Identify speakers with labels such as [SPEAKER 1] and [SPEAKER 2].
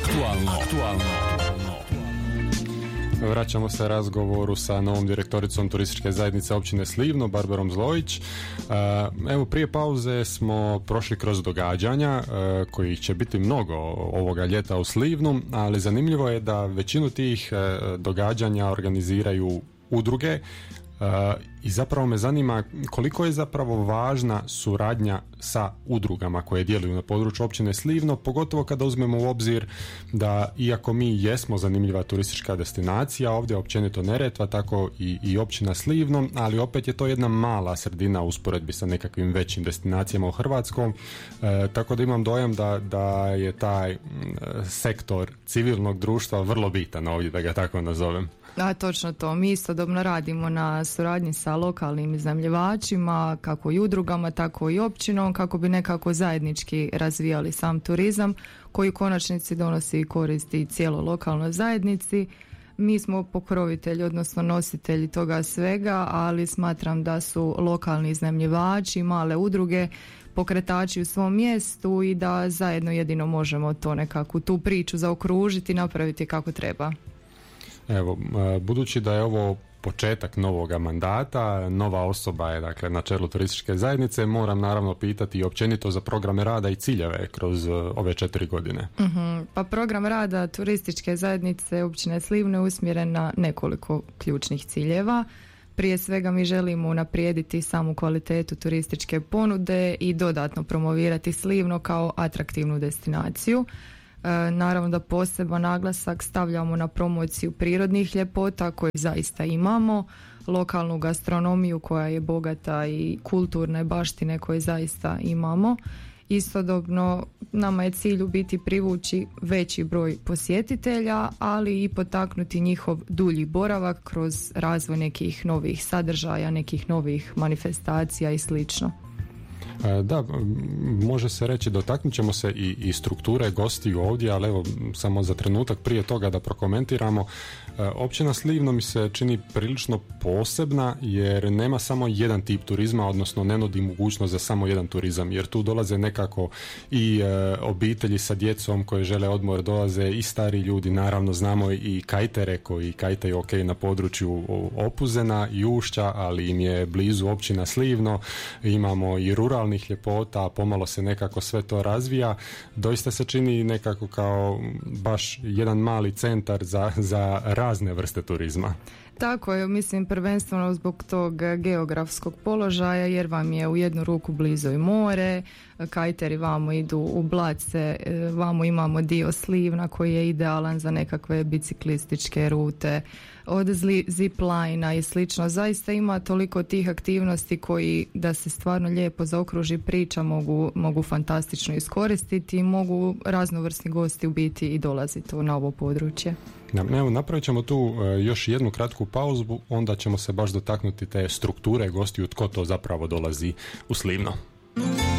[SPEAKER 1] Aktualno. Vraćamo se razgovoru sa novom direktoricom turističke zajednice općine Slivno, Barbarom Zlojić. Evo, prije pauze smo prošli kroz događanja kojih će biti mnogo ovoga ljeta u Slivnu, ali zanimljivo je da većinu tih događanja organiziraju udruge. I zapravo me zanima koliko je zapravo važna suradnja sa udrugama koje djeluju na području općine Slivno, pogotovo kada uzmemo u obzir da iako mi jesmo zanimljiva turistička destinacija, ovdje općenito Neretva, tako i općina Slivno, ali opet je to jedna mala sredina u usporedbi sa nekakvim većim destinacijama u Hrvatskom, tako da imam dojam da je taj sektor civilnog društva vrlo bitan ovdje, da ga tako nazovem.
[SPEAKER 2] Točno to. Mi istodobno radimo na suradnji sa lokalnim iznajmljivačima, kako i udrugama, tako i općinom, kako bi nekako zajednički razvijali sam turizam, koji u konačnici donosi koristi cijeloj lokalnoj zajednici. Mi smo pokrovitelji, odnosno nositelji toga svega, ali smatram da su lokalni iznajmljivači, male udruge, pokretači u svom mjestu i da zajedno jedino možemo to nekako, tu priču zaokružiti i napraviti kako treba.
[SPEAKER 1] Evo, budući da je ovo početak novoga mandata, nova osoba je dakle na čelu turističke zajednice, moram naravno pitati i općenito za programe rada i ciljeve kroz ove 4 godine.
[SPEAKER 2] Pa program rada turističke zajednice općine Slivno je usmjeren na nekoliko ključnih ciljeva. Prije svega mi želimo unaprijediti samu kvalitetu turističke ponude i dodatno promovirati Slivno kao atraktivnu destinaciju. Naravno da poseban naglasak stavljamo na promociju prirodnih ljepota koje zaista imamo, lokalnu gastronomiju koja je bogata i kulturne baštine koje zaista imamo. Istodobno nama je cilj u biti privući veći broj posjetitelja, ali i potaknuti njihov dulji boravak kroz razvoj nekih novih sadržaja, nekih novih manifestacija i slično.
[SPEAKER 1] Da, može se reći, dotaknut ćemo se i strukture gostiju ovdje, ali evo samo za trenutak prije toga da prokomentiramo. Općina Slivno mi se čini prilično posebna jer nema samo jedan tip turizma, odnosno ne nudi mogućnost za samo jedan turizam, jer tu dolaze nekako i obitelji sa djecom koje žele odmor, dolaze i stari ljudi, naravno znamo i kajtere koji kajtaju ok na području Opuzena i Ušća, ali im je blizu općina Slivno, imamo i ruralnih ljepota, pomalo se nekako sve to razvija, doista se čini nekako kao baš jedan mali centar za razne vrste turizma.
[SPEAKER 2] Tako je, mislim prvenstveno zbog tog geografskog položaja, jer vam je u jednu ruku blizu i more, kajteri vamo idu u Blace, vamo imamo dio Slivna koji je idealan za nekakve biciklističke rute, od zipline i slično. Zaista ima toliko tih aktivnosti koji, da se stvarno lijepo zaokruži priča, mogu fantastično iskoristiti i mogu raznovrsni gosti u biti i dolaziti na ovo područje.
[SPEAKER 1] Evo, napravit ćemo tu još jednu kratku pauzu, onda ćemo se baš dotaknuti te strukture gostiju, tko to zapravo dolazi u Slivno.